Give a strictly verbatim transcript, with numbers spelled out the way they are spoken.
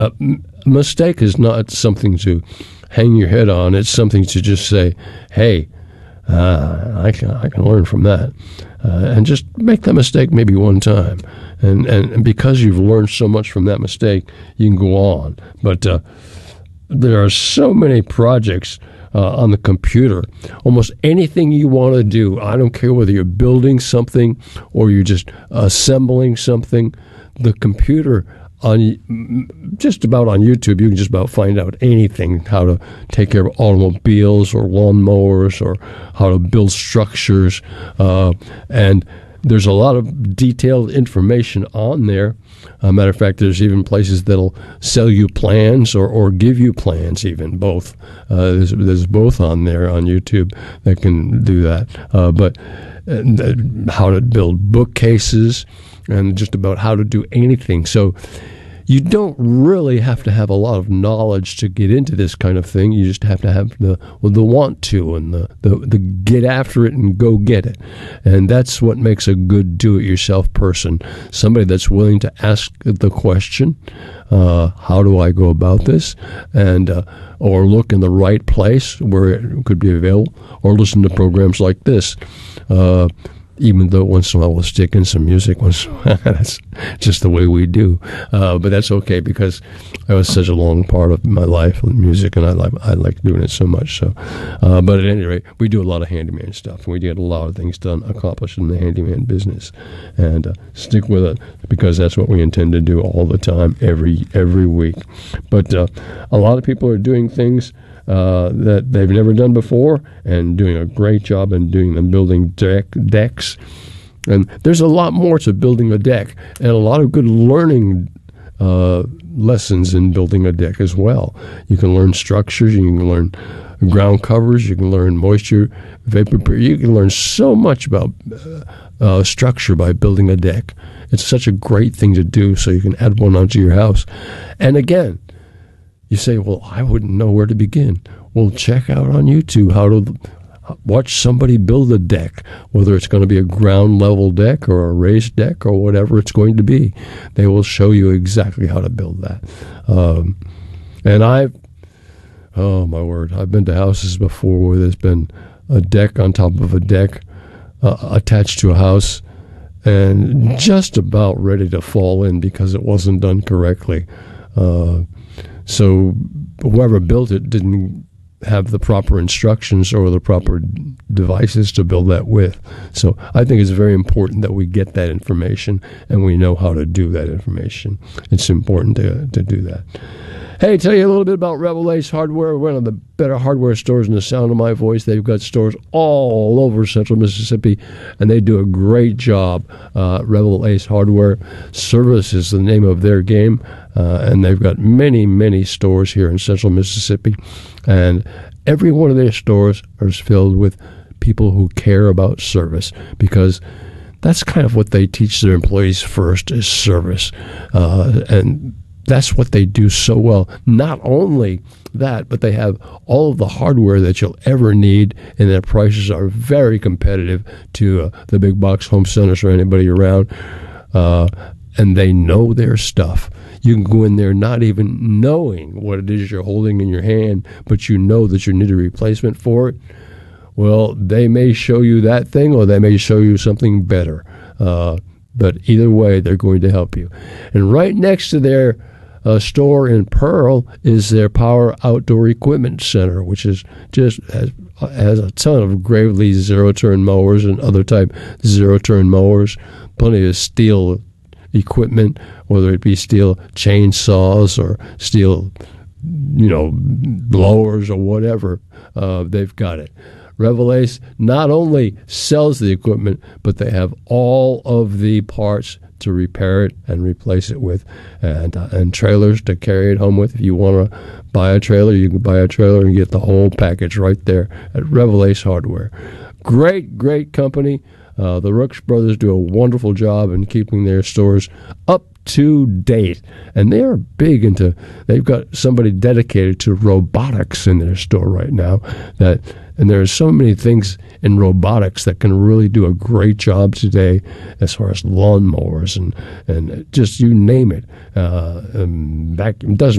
a m- mistake is not something to hang your head on. It's something to just say, hey, uh, I, can, I can learn from that. Uh, and just make that mistake maybe one time. And, and, and because you've learned so much from that mistake, you can go on. But uh, there are so many projects uh, on the computer. Almost anything you want to do, I don't care whether you're building something or you're just assembling something, the computer, on just about on YouTube, you can just about find out anything, how to take care of automobiles or lawnmowers or how to build structures. Uh, and there's a lot of detailed information on there. Uh, matter of fact, there's even places that'll sell you plans or, or give you plans, even both. Uh, there's, there's both on there on YouTube that can do that. Uh, but uh, how to build bookcases and just about how to do anything. So you don't really have to have a lot of knowledge to get into this kind of thing. You just have to have the well, the want to and the, the, the get after it and go get it. And that's what makes a good do-it-yourself person. Somebody that's willing to ask the question, uh, how do I go about this? And uh, or look in the right place where it could be available, or listen to programs like this. Uh, even though once in a while we'll stick in some music. Once that's just the way we do. Uh, but that's okay because that was such a long part of my life, music, and I like I like doing it so much. So, uh, but at any rate, we do a lot of handyman stuff, and we get a lot of things done, accomplished in the handyman business. And uh, stick with it because that's what we intend to do all the time, every every week. But uh, a lot of people are doing things Uh, that they've never done before and doing a great job in doing them, building deck, decks. And there's a lot more to building a deck and a lot of good learning uh, lessons in building a deck as well. You can learn structures, you can learn ground covers, you can learn moisture, vapor, you can learn so much about uh, uh, structure by building a deck. It's such a great thing to do so you can add one onto your house. And again, you say, well, I wouldn't know where to begin. Well, check out on YouTube how to watch somebody build a deck, whether it's going to be a ground level deck or a raised deck or whatever it's going to be. They will show you exactly how to build that. Um, and I've, oh my word, I've been to houses before where there's been a deck on top of a deck uh, attached to a house and just about ready to fall in because it wasn't done correctly. Uh, So whoever built it didn't have the proper instructions or the proper devices to build that with. So I think it's very important that we get that information and we know how to do that information. It's important to to do that. Hey, tell you a little bit about Rebel Ace Hardware, one of the better hardware stores in the sound of my voice. They've got stores all over central Mississippi, and they do a great job. Uh, Rebel Ace Hardware Service is the name of their game, uh, and they've got many, many stores here in central Mississippi. And every one of their stores is filled with people who care about service because that's kind of what they teach their employees first is service. Uh, and that's what they do so well. Not only that, but they have all of the hardware that you'll ever need, and their prices are very competitive to uh, the big box home centers or anybody around. Uh, and they know their stuff. You can go in there not even knowing what it is you're holding in your hand, but you know that you need a replacement for it. Well, they may show you that thing, or they may show you something better. Uh, but either way, they're going to help you. And right next to their uh, store in Pearl is their Power Outdoor Equipment Center, which is just has, has a ton of Gravely zero-turn mowers and other type zero-turn mowers, plenty of steel equipment, whether it be steel chainsaws or steel, you know, blowers or whatever. Uh, they've got it. Rebel Ace not only sells the equipment, but they have all of the parts to repair it and replace it with, and uh, and trailers to carry it home with. If you want to buy a trailer, you can buy a trailer and get the whole package right there at Rebel Ace Hardware. Great, great company. Uh, the Rooks brothers do a wonderful job in keeping their stores up to date. And they are big into, they've got somebody dedicated to robotics in their store right now. That, and there are so many things in robotics that can really do a great job today as far as lawnmowers and, and just you name it. Uh, um, back, it doesn't